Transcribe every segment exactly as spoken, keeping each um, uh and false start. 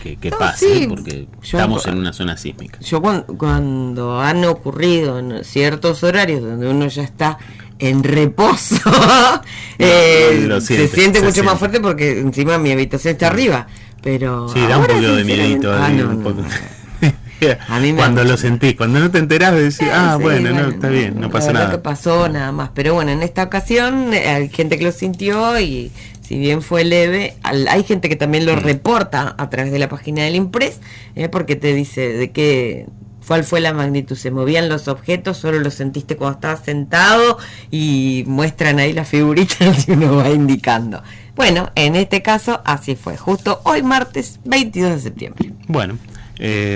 que, que No, pase, sí. porque Yo- estamos en una zona sísmica. Yo cuando, cuando han ocurrido en ciertos horarios donde uno ya está en reposo, eh, lo se siente, siente se mucho más siente. fuerte porque encima mi habitación está arriba. Pero Sí, da un ahora, poquito de sinceramente- miedito. Ah, ahí, no, un no, poco. no. A mí me da Cuando mucho lo sentís, cuando no te enterás de decir, ah, Sí, bueno, no, está bien, no la pasa verdad nada. que pasó nada más. Pero bueno, en esta ocasión eh, hay gente que lo sintió y si bien fue leve, al- hay gente que también lo Mm. reporta a través de la página del Impres, eh, porque te dice de qué, cuál fue la magnitud. Se movían los objetos, solo lo sentiste cuando estabas sentado y muestran ahí las figuritas y uno va indicando. Bueno, en este caso así fue, justo hoy martes veintidós de septiembre. Bueno, eh,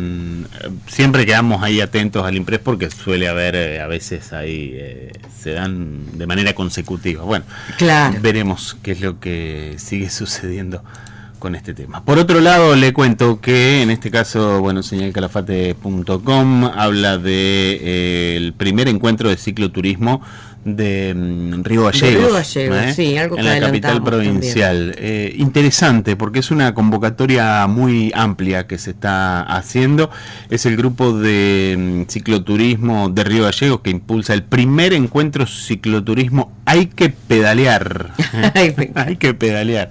siempre quedamos ahí atentos al Impres porque suele haber, eh, a veces ahí eh, se dan de manera consecutiva. Bueno, Claro. veremos qué es lo que sigue sucediendo con este tema. Por otro lado, le cuento que en este caso, bueno, señal calafate punto com habla de eh, el primer encuentro de cicloturismo de mm, Río Gallegos, Río Gallegos, sí, algo en que la capital adelantamos provincial. Eh, interesante porque es una convocatoria muy amplia que se está haciendo. Es el grupo de mm, cicloturismo de Río Gallegos que impulsa el primer encuentro cicloturismo Hay que pedalear. Ay, me Hay que pedalear.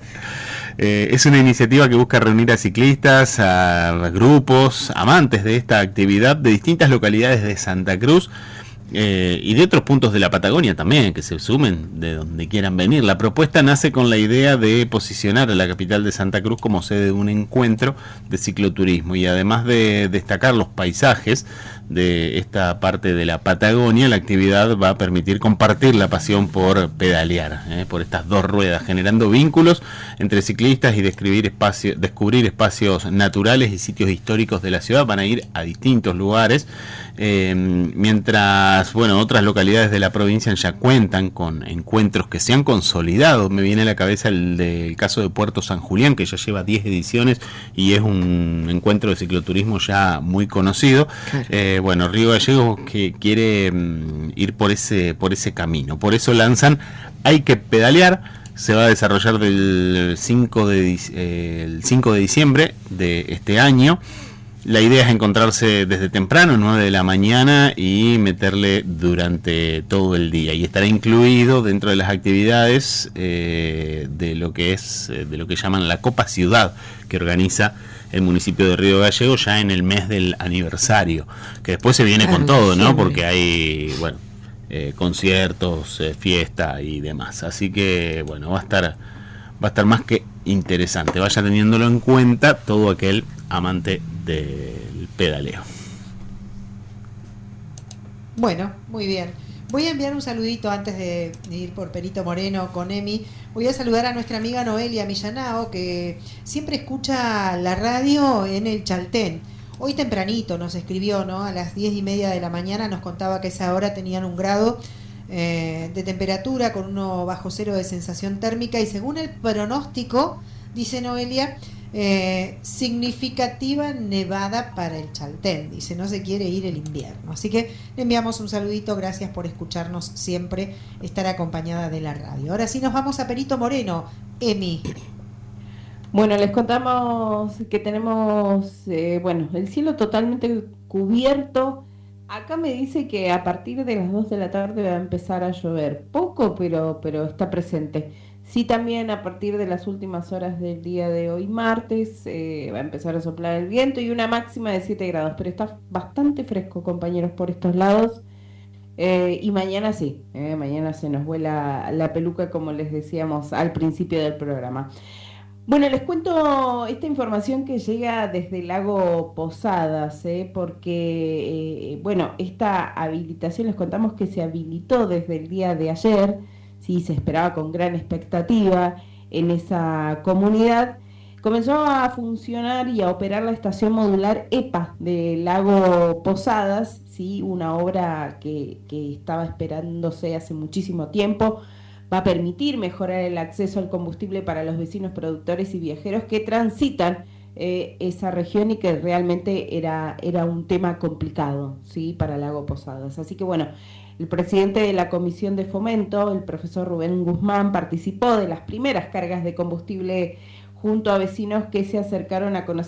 Eh, es una iniciativa que busca reunir a ciclistas, a grupos, amantes de esta actividad de distintas localidades de Santa Cruz eh, y de otros puntos de la Patagonia también, que se sumen de donde quieran venir. La propuesta nace con la idea de posicionar a la capital de Santa Cruz como sede de un encuentro de cicloturismo y además de destacar los paisajes de esta parte de la Patagonia, la actividad va a permitir compartir la pasión por pedalear, eh, por estas dos ruedas, generando vínculos entre ciclistas y describir espacio, descubrir espacios naturales y sitios históricos de la ciudad. Van a ir a distintos lugares, eh, mientras, bueno, otras localidades de la provincia ya cuentan con encuentros que se han consolidado. Me viene a la cabeza el del caso de Puerto San Julián, que ya lleva diez ediciones y es un encuentro de cicloturismo ya muy conocido. Claro. Eh, bueno, Río Gallegos que quiere mm, ir por ese por ese camino. Por eso lanzan Hay que pedalear. Se va a desarrollar del cinco de, dic- eh, el cinco de diciembre de este año. La idea es encontrarse desde temprano, nueve de la mañana, y meterle durante todo el día. Y estará incluido dentro de las actividades eh, de lo que es, eh, de lo que llaman la Copa Ciudad, que organiza el municipio de Río Gallegos ya en el mes del aniversario, que después se viene Claro, con todo, ¿no? siempre. Porque hay, bueno, eh, conciertos, eh, fiesta y demás. Así que, bueno, va a estar, va a estar más que interesante. Vaya teniéndolo en cuenta todo aquel amante del pedaleo. Bueno, muy bien. Voy a enviar un saludito antes de ir por Perito Moreno con Emi. Voy a saludar a nuestra amiga Noelia Millanao, que siempre escucha la radio en el Chaltén. Hoy tempranito nos escribió, ¿no? A las diez y media de la mañana nos contaba que a esa hora tenían un grado eh, de temperatura con uno bajo cero de sensación térmica y según el pronóstico, dice Noelia, eh, significativa nevada para el Chaltén. Dice, no se quiere ir el invierno. Así que le enviamos un saludito, gracias por escucharnos siempre, estar acompañada de la radio. Ahora sí nos vamos a Perito Moreno. Emi. Bueno, les contamos que tenemos, eh, bueno, el cielo totalmente cubierto. Acá me dice que a partir de las dos de la tarde va a empezar a llover. Poco, pero, pero está presente. Sí, también a partir de las últimas horas del día de hoy, martes, eh, va a empezar a soplar el viento y una máxima de siete grados. Pero está bastante fresco, compañeros, por estos lados. Eh, y mañana sí, eh, mañana se nos vuela la peluca, como les decíamos al principio del programa. Bueno, les cuento esta información que llega desde el lago Posadas, ¿eh? porque, eh, bueno, esta habilitación les contamos que se habilitó desde el día de ayer, sí, se esperaba con gran expectativa en esa comunidad. Comenzó a funcionar y a operar la estación modular EPA del lago Posadas, sí, una obra que, que estaba esperándose hace muchísimo tiempo. Va a permitir mejorar el acceso al combustible para los vecinos productores y viajeros que transitan eh, esa región y que realmente era, era un tema complicado, ¿sí? Para Lago Posadas. Así que bueno, el presidente de la Comisión de Fomento, el profesor Rubén Guzmán, participó de las primeras cargas de combustible junto a vecinos que se acercaron a conocer